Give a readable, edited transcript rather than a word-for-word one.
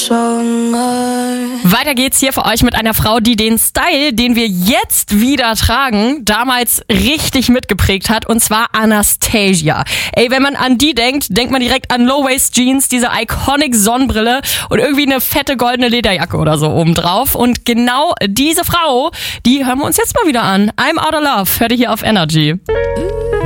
Weiter geht's hier für euch mit einer Frau, die den Style, den wir jetzt wieder tragen, damals richtig mitgeprägt hat, und zwar Anastasia. Ey, wenn man an die denkt, denkt man direkt an Low-Waist-Jeans, diese iconic Sonnenbrille und irgendwie eine fette goldene Lederjacke oder so obendrauf. Und genau diese Frau, die hören wir uns jetzt mal wieder an. I'm Out of Love, hört ihr hier auf Energy.